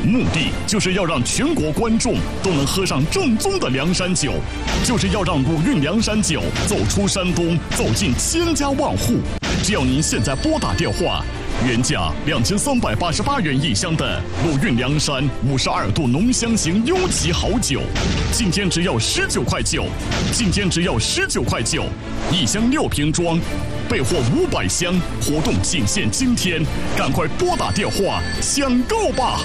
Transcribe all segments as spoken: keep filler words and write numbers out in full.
目的就是要让全国观众都能喝上正宗的凉山酒，就是要让鲁韵凉山酒走出山东，走进千家万户。只要您现在拨打电话，原价两千三百八十八元一箱的鲁韵凉山五十二度浓香型优级好酒，今天只要十九块九，今天只要十九块九，一箱六瓶装，备货五百箱，活动仅限今天，赶快拨打电话抢购吧！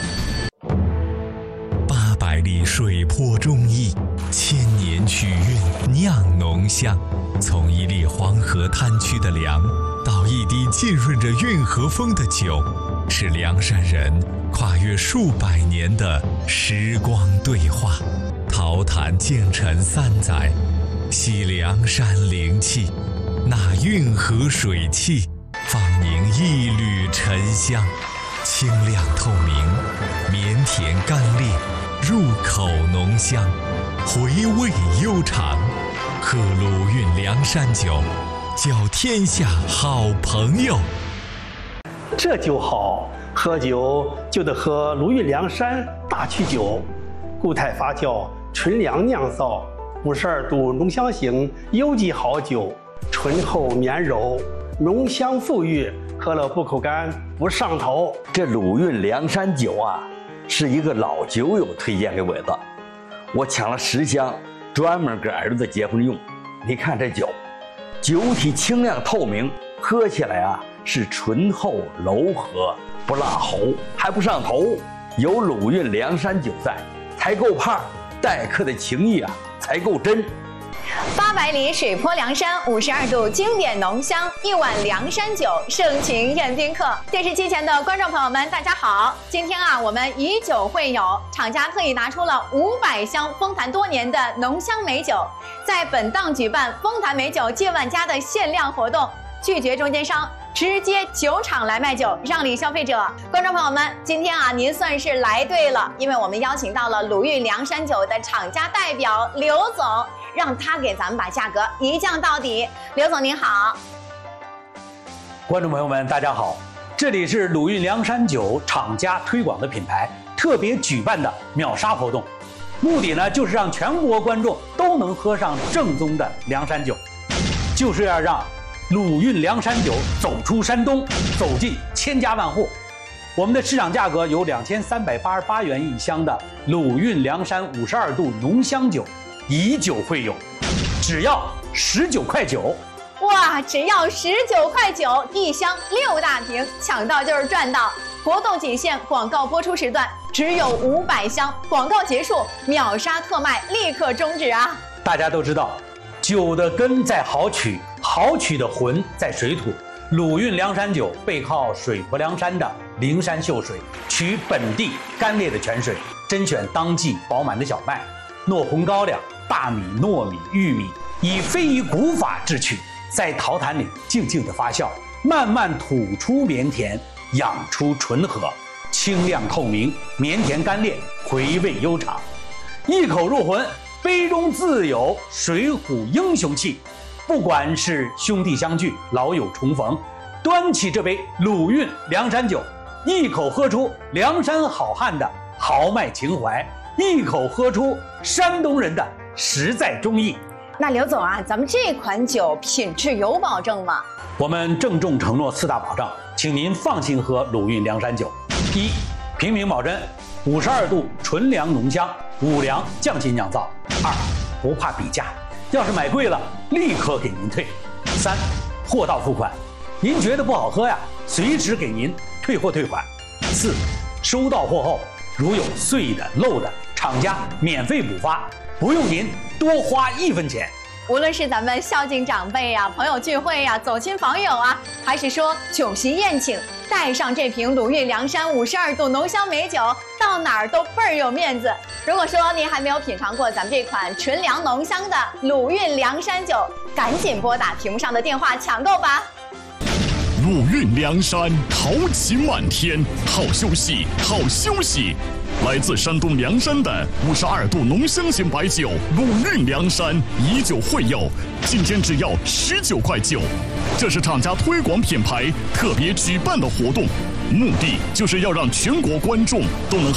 八百里水泊忠义，千年曲韵酿浓香，从一粒黄河滩区的粮，到一滴浸润着运河风的酒，是凉山人跨越数百年的时光对话。陶坛建陈三载，吸凉山灵气，那运河水汽，放凝一缕沉香，清亮透明，绵甜甘冽，入口浓香，回味悠长。喝鲁韵凉山酒，交天下好朋友。 这酒好，喝酒就得喝鲁韵凉山大曲酒，固态发酵，纯粮酿造，五十二度浓香型优级好酒，醇厚绵柔，浓香馥郁，喝了不口干不上头。 这鲁韵凉山酒啊，是一个老酒友推荐给我的，我抢了十箱，专门给儿子结婚用。你看这酒，酒体清亮透明，喝起来啊是醇厚柔和，不辣喉，还不上头。有鲁韵凉山酒在，才够胖，待客的情谊啊才够真。 八百里水泊凉山，五十二度经典浓香，一碗凉山酒，盛情宴宾客。电视机前的观众朋友们，大家好！今天啊，我们以酒会友，厂家特意拿出了五百箱丰坛多年的浓香美酒，在本档举办丰坛美酒借万家的限量活动，拒绝中间商，直接酒厂来卖酒，让利消费者。观众朋友们，今天啊，您算是来对了，因为我们邀请到了鲁韵凉山酒的厂家代表刘总，让他给咱们把价格一降到底。刘总您好。 观众朋友们大家好，这里是鲁韵凉山酒厂家推广的品牌特别举办的秒杀活动，目的呢就是让全国观众都能喝上正宗的凉山酒，就是要让鲁韵凉山酒走出山东，走进千家万户。我们的市场价格有两千三百八十八元一箱的鲁韵凉山五十二度浓香酒，以酒会友，只要十九块九。 哇，只要十九块九，一箱六大瓶，抢到就是赚到！活动仅限广告播出时段，只有五百箱，广告结束，秒杀特卖，立刻终止啊！ 大家都知道，酒的根在好曲，好曲的魂在水土。鲁韵凉山酒背靠水泊凉山的灵山秀水，取本地干冽的泉水，甄选当季饱满的小麦、糯红高粱、大米、糯米、玉米，以非遗古法制曲，在陶坛里静静的发酵，慢慢吐出绵甜，养出醇和，清亮透明，绵甜甘冽，回味悠长，一口入魂，杯中自有水浒英雄气。不管是兄弟相聚，老友重逢，端起这杯鲁韵凉山酒，一口喝出凉山好汉的豪迈情怀，一口喝出山东人的实在忠义。 那刘总啊，咱们这款酒品质有保证吗？ 我们郑重承诺四大保障，请您放心喝鲁韵凉山酒。一、平民保真，五十二度纯粮浓香，五粮匠心酿造。二、不怕比价，要是买贵了，立刻给您退。三、货到付款，您觉得不好喝呀，随时给您退货退款。四、收到货后，如有碎的漏的，厂家免费补发，不用您多花一分钱。 无论是咱们孝敬长辈呀、朋友聚会呀、走亲访友啊，还是说酒席宴请，带上这瓶鲁韵凉山五十二度浓香美酒，到哪儿都倍儿有面子。如果说您还没有品尝过咱们这款纯粮浓香的鲁韵凉山酒，赶紧拨打屏幕上的电话抢购吧。 鲁韵凉山，豪情满天，好休息，好休息。来自山东凉山的五十二度浓香型白酒鲁韵凉山，以酒会友，今天只要十九块九。这是厂家推广品牌特别举办的活动，目的就是要让全国观众都能